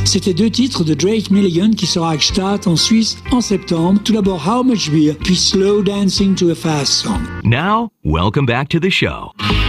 C'était 2 titres de Drake Milligan qui sera à Gstaad en Suisse en septembre. Tout d'abord How Much Beer, puis Slow Dancing to a Fast Song. Now, welcome back to the show.